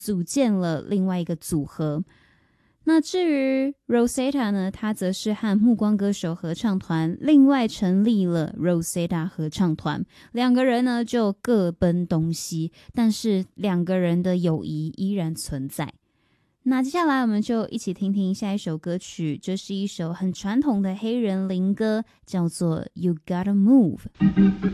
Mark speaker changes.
Speaker 1: 组建了另外一个组合。那至于 Rosetta 呢，他则是和暮光歌手合唱团另外成立了 Rosetta 合唱团，两个人呢就各奔东西，但是两个人的友谊依然存在。那接下来我们就一起听听下一首歌曲，这是一首很传统的黑人灵歌，叫做 You Gotta Move。